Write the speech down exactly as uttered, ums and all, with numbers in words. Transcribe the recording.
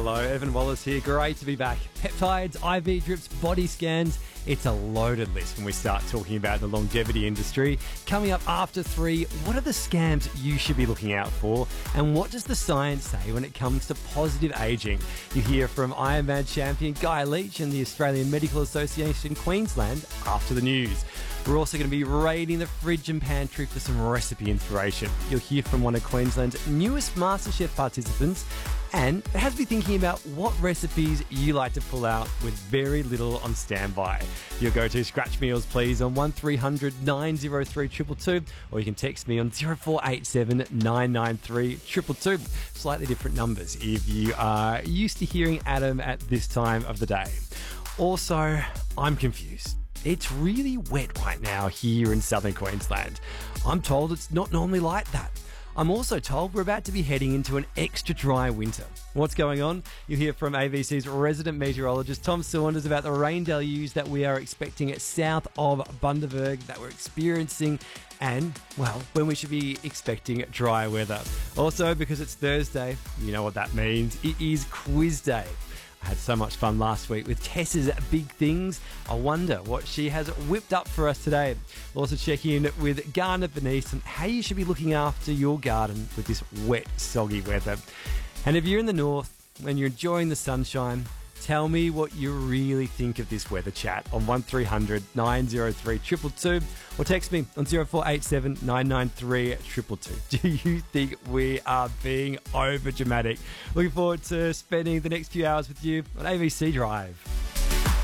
Hello, Evan Wallace here. Great to be back. Peptides, I V drips, body scans. It's a loaded list when we start talking about the longevity industry. Coming up after three, what are the scams you should be looking out for? And what does the science say when it comes to positive ageing? You hear from Ironman champion Guy Leach and the Australian Medical Association Queensland after the news. We're also going to be raiding the fridge and pantry for some recipe inspiration. You'll hear from one of Queensland's newest MasterChef participants, and it has me thinking about what recipes you like to pull out with very little on standby. Your go-to scratch meals, please, on one three hundred nine oh three two two two, or you can text me on zero four eight seven nine nine three two two two. Slightly different numbers if you are used to hearing Adam at this time of the day. Also, I'm confused. It's really wet right now here in southern Queensland. I'm told it's not normally like that. I'm also told we're about to be heading into an extra dry winter. What's going on? You'll hear from A B C's resident meteorologist Tom Saunders about the rain deluge that we are expecting south of Bundaberg, that we're experiencing, and, well, when we should be expecting dry weather. Also, because it's Thursday, you know what that means. It is quiz day. I had so much fun last week with Tess's Big Things. I wonder what she has whipped up for us today. We'll also check in with Garner Bernice and how you should be looking after your garden with this wet, soggy weather. And if you're in the north and you're enjoying the sunshine, tell me what you really think of this weather chat on one three hundred nine oh three two two two, or text me on zero four eight seven nine nine three two two two. Do you think we are being over dramatic? Looking forward to spending the next few hours with you on A B C Drive.